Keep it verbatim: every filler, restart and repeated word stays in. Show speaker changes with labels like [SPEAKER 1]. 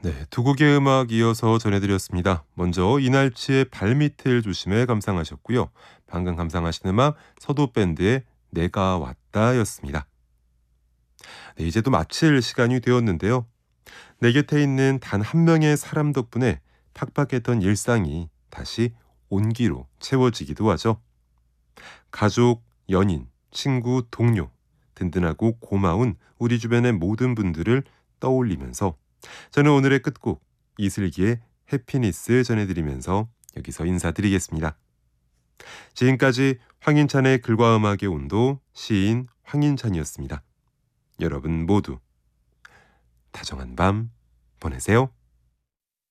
[SPEAKER 1] 네, 두 곡의 음악 이어서 전해드렸습니다. 먼저 이날치의 발밑을 조심해 감상하셨고요. 방금 감상하신 음악 서도밴드의 내가 왔다였습니다. 네, 이제도 마칠 시간이 되었는데요. 내 곁에 있는 단 한 명의 사람 덕분에 팍팍했던 일상이 다시 온기로 채워지기도 하죠. 가족, 연인, 친구, 동료, 든든하고 고마운 우리 주변의 모든 분들을 떠올리면서 저는 오늘의 끝곡 이슬기의 해피니스 전해드리면서 여기서 인사드리겠습니다. 지금까지 황인찬의 글과 음악의 온도 시인 황인찬이었습니다. 여러분 모두 다정한 밤 보내세요.